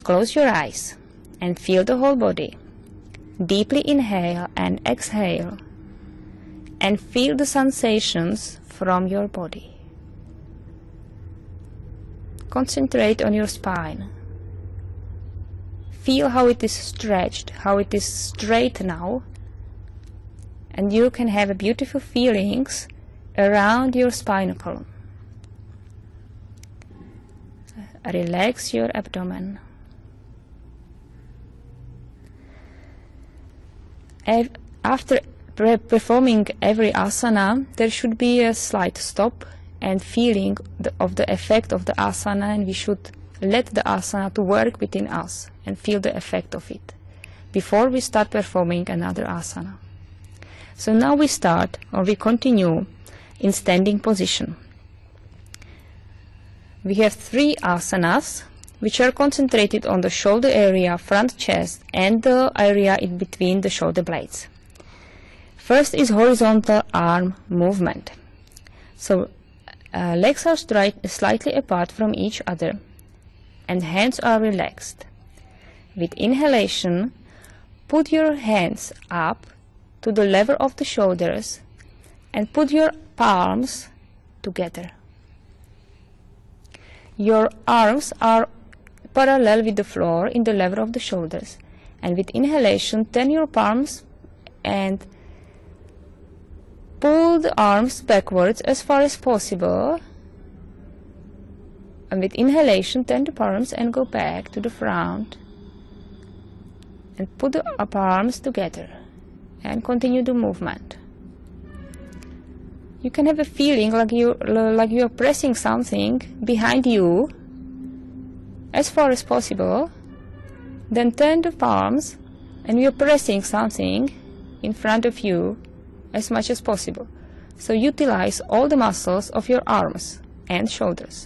Close your eyes and feel the whole body. Deeply inhale and exhale, and feel the sensations from your body. Concentrate on your spine. Feel how it is stretched, how it is straight now, and you can have beautiful feelings around your spinal column. Relax your abdomen. After performing every asana, there should be a slight stop and feeling of the effect of the asana, and we should let the asana to work within us and feel the effect of it before we start performing another asana. So now we continue in standing position. We have 3 asanas which are concentrated on the shoulder area, front chest, and the area in between the shoulder blades. First is horizontal arm movement. So legs are slightly apart from each other and hands are relaxed. With inhalation, put your hands up to the level of the shoulders and put your palms together. Your arms are parallel with the floor in the level of the shoulders, and with inhalation turn your palms and pull the arms backwards as far as possible, and with inhalation turn the palms and go back to the front and put the palms together and continue the movement. You can have a feeling like you are pressing something behind you as far as possible, then turn the palms and you are pressing something in front of you as much as possible. So utilize all the muscles of your arms and shoulders.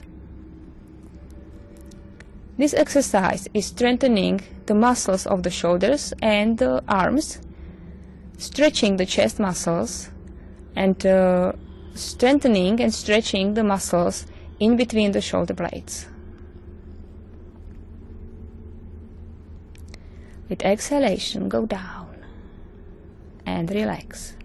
This exercise is strengthening the muscles of the shoulders and the arms, stretching the chest muscles, and strengthening and stretching the muscles in between the shoulder blades. With exhalation, go down and relax.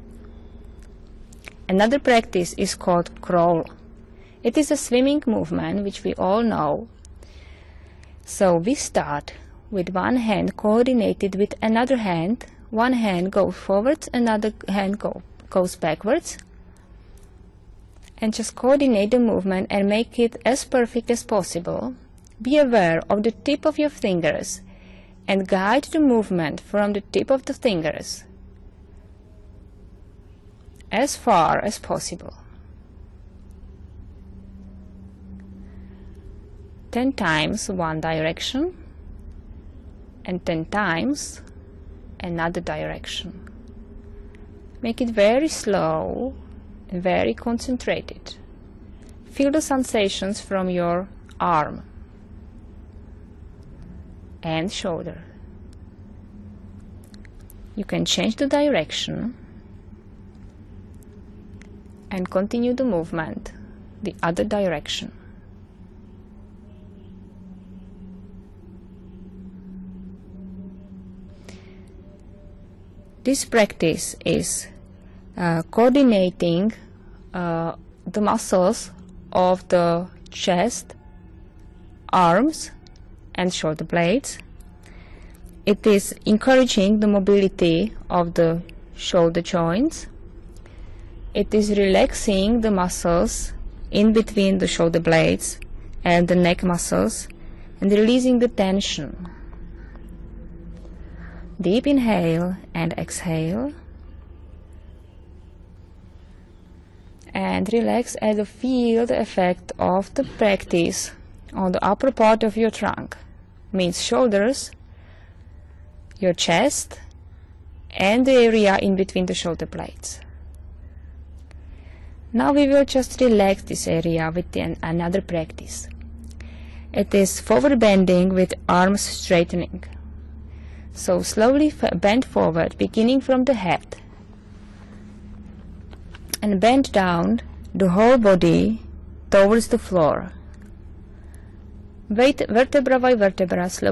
Another practice is called crawl. It is a swimming movement which we all know. So we start with one hand coordinated with another hand. One hand goes forwards, another hand goes backwards. And just coordinate the movement and make it as perfect as possible. Be aware of the tip of your fingers and guide the movement from the tip of the fingers as far as possible. 10 times one direction and 10 times another direction. Make it very slow and very concentrated. Feel the sensations from your arm and shoulder. You can change the direction and continue the movement the other direction. This practice is coordinating the muscles of the chest, arms, and shoulder blades. It is encouraging the mobility of the shoulder joints. It is relaxing the muscles in between the shoulder blades and the neck muscles and releasing the tension. Deep inhale and exhale. And relax and feel the effect of the practice on the upper part of your trunk. Means shoulders, your chest, and the area in between the shoulder blades. Now we will just relax this area with another practice. It is forward bending with arms straightening. So slowly bend forward, beginning from the head, and bend down the whole body towards the floor. vertebra by vertebra,